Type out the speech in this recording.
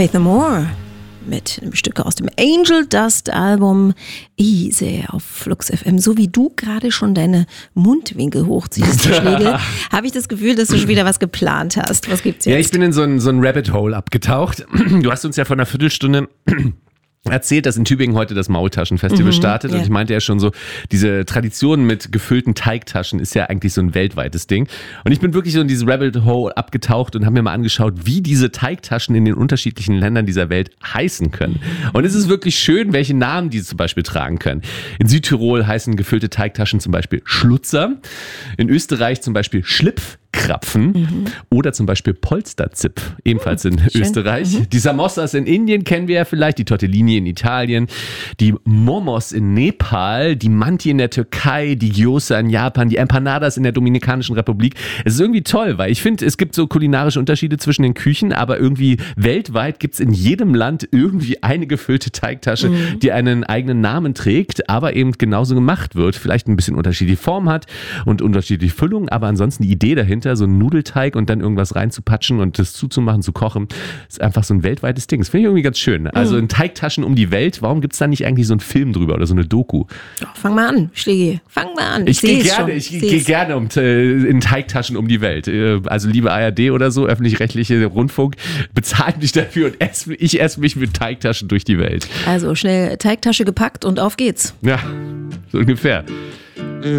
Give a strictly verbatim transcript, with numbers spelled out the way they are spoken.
Faith No More mit einem Stück aus dem Angel Dust Album Easy auf Flux F M. So wie du gerade schon deine Mundwinkel hochziehst, Schlegel, habe ich das Gefühl, dass du schon wieder was geplant hast. Was gibt's jetzt? Ja, ich bin in so ein, so ein Rabbit Hole abgetaucht. Du hast uns ja vor einer Viertelstunde erzählt, dass in Tübingen heute das Maultaschenfestival mhm, startet yeah. und ich meinte ja schon so, diese Tradition mit gefüllten Teigtaschen ist ja eigentlich so ein weltweites Ding und ich bin wirklich so in dieses Rabbit Hole abgetaucht und habe mir mal angeschaut, wie diese Teigtaschen in den unterschiedlichen Ländern dieser Welt heißen können und es ist wirklich schön, welche Namen die zum Beispiel tragen können. In Südtirol heißen gefüllte Teigtaschen zum Beispiel Schlutzer, in Österreich zum Beispiel Schlipf, Krapfen mhm. oder zum Beispiel Polsterzip, ebenfalls in Schön. Österreich. Mhm. Die Samosas in Indien kennen wir ja vielleicht, die Tortellini in Italien, die Momos in Nepal, die Manti in der Türkei, die Gyoza in Japan, die Empanadas in der Dominikanischen Republik. Es ist irgendwie toll, weil ich finde, es gibt so kulinarische Unterschiede zwischen den Küchen, aber irgendwie weltweit gibt es in jedem Land irgendwie eine gefüllte Teigtasche, mhm. die einen eigenen Namen trägt, aber eben genauso gemacht wird. Vielleicht ein bisschen unterschiedliche Form hat und unterschiedliche Füllung, aber ansonsten die Idee dahinter, so einen Nudelteig und dann irgendwas reinzupatschen und das zuzumachen, zu kochen, ist einfach so ein weltweites Ding. Das finde ich irgendwie ganz schön. Also in Teigtaschen um die Welt, warum gibt es da nicht eigentlich so einen Film drüber oder so eine Doku? Oh, fang mal an, Schläge. Fang mal an. Ich, ich gehe gerne, ich gehe gerne um, in Teigtaschen um die Welt. Also liebe A R D oder so, öffentlich-rechtliche Rundfunk, bezahlt mich dafür und ess, ich esse mich mit Teigtaschen durch die Welt. Also schnell Teigtasche gepackt und auf geht's. Ja, so ungefähr.